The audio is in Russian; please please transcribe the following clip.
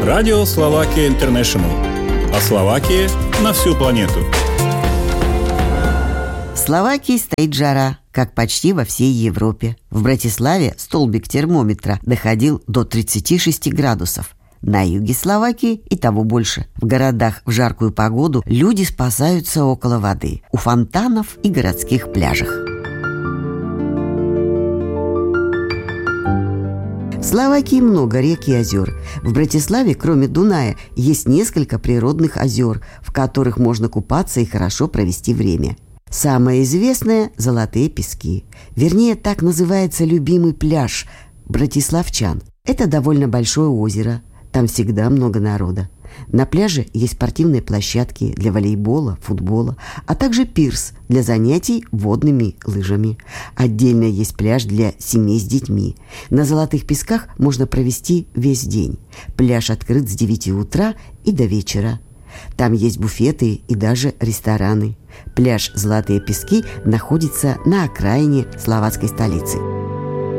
Радио Словакия Интернешнл. О Словакии на всю планету. В Словакии стоит жара, как почти во всей Европе. В Братиславе столбик термометра доходил до 36 градусов. На юге Словакии и того больше. В городах в жаркую погоду люди спасаются около воды, у фонтанов и городских пляжах. В Словакии много рек и озер. В Братиславе, кроме Дуная, есть несколько природных озер, в которых можно купаться и хорошо провести время. Самое известное – Золотые пески. Вернее, так называется любимый пляж братиславчан. Это довольно большое озеро. Там всегда много народа. На пляже есть спортивные площадки для волейбола, футбола, а также пирс для занятий водными лыжами. Отдельно есть пляж для семей с детьми. На Золотых песках можно провести весь день. Пляж открыт с 9 утра и до вечера. Там есть буфеты и даже рестораны. Пляж «Золотые пески» находится на окраине словацкой столицы.